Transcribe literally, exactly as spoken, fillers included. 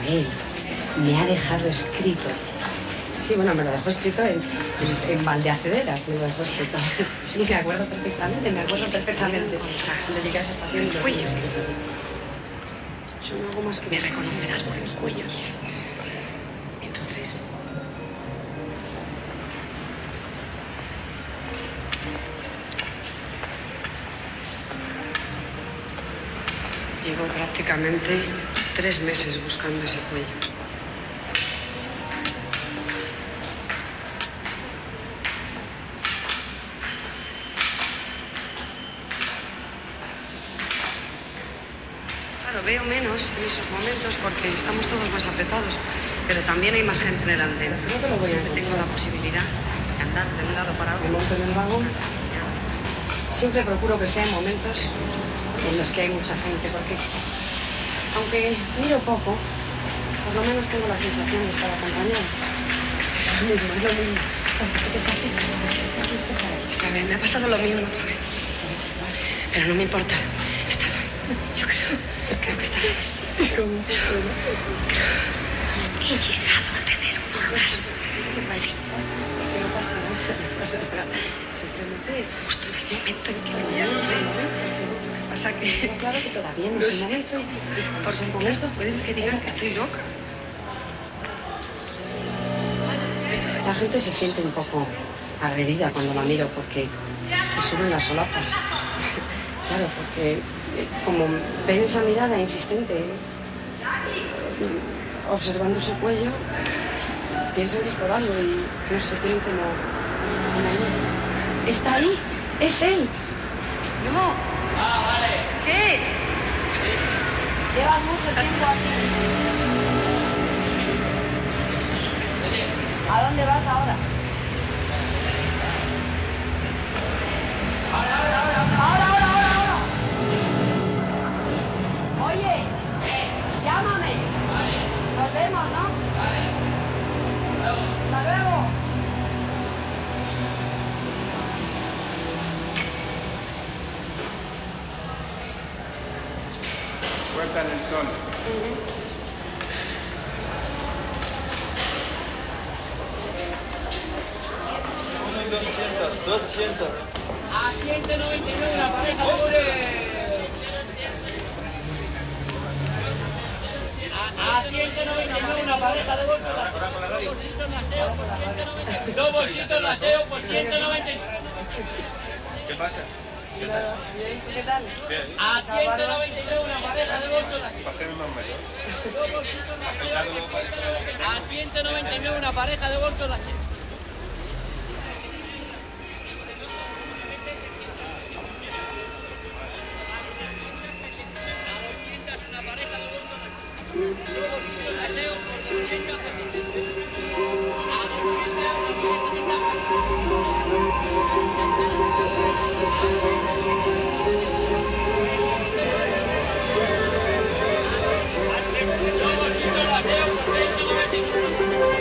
Isabel me ha dejado escrito. Sí, bueno, me lo dejó escrito en, en, en Valdeacederas, me lo dejó escrito. Sí, me acuerdo perfectamente, me acuerdo perfectamente. Cuando llegué a esa estación... El cuello. Yo no hago más que... Me reconocerás por el cuello. Entonces... Llevo prácticamente tres meses buscando ese cuello. Claro, veo menos en esos momentos porque estamos todos más apretados, pero también hay más gente en el andén. Creo que lo voy a Siempre tengo la posibilidad de andar de un lado para otro. Me monto en el vagón. Siempre procuro que sean momentos en los que hay mucha gente, porque aunque miro poco, por lo menos tengo la sensación de estar acompañada. Es lo mismo, es lo mismo. Porque sé que está cerca, porque sé que está muy cerca de aquí. A ver, me ha pasado lo mismo otra vez. Pues otra vez igual. Pero no me importa. Está, yo creo, creo que está. ¿Cómo? He llegado a tener un orgasmo. Sí. Que no pasa nada, no pasa nada. Simplemente... Justo en el momento en que lo Todavía no es el momento. Lo que pasa que... No, claro que todavía no es el momento. Y, y por su momento pueden que digan que estoy loca. La gente se siente un poco agredida cuando la miro porque se suben las solapas. Claro, porque eh, como ven esa mirada insistente eh, observando su cuello, piensan que es por algo y no sé, tienen como una idea. ¿Está ahí? ¡Es él! No. Ah, vale. ¿Qué? Llevas mucho tiempo aquí. ¿A dónde vas ahora? Ahora, ahora, ahora. ¡Ahora, ahora, ahora, ahora! Oye, llámame. Vale, Nos vemos, ¿no? vale. Hasta luego. Puerta en el sol. Uno y doscientos, doscientos. A ciento noventa y nueve una pareja de bolsos. A ciento noventa y nueve una pareja de bolsos. Dos bolsitos de aseo por ciento noventa y nueve. ¿Qué pasa? ¿Qué tal? A ciento noventa y nueve una pareja de bolsos. ¿Para qué me más medio? A ciento noventa y nueve una pareja de bolsos.